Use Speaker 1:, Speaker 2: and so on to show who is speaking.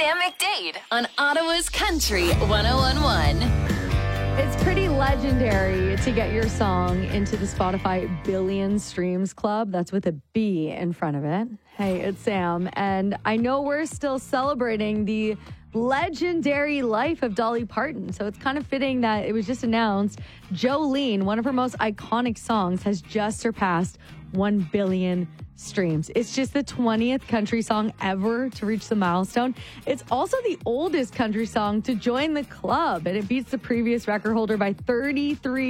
Speaker 1: Sam McDade on Ottawa's Country 1011.
Speaker 2: It's pretty legendary to get your song into the Spotify Billion Streams Club. That's with a B in front of it. Hey, it's Sam, and I know we're still celebrating the legendary life of Dolly Parton, so it's kind of fitting that it was just announced Jolene, one of her most iconic songs, has just surpassed 1 billion streams. It's just the 20th country song ever to reach the milestone. It's also the oldest country song to join the club, and it beats the previous record holder by 33